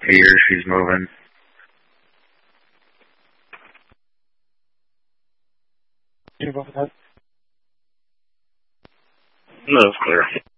Here, she's moving. You both have? No, it's clear.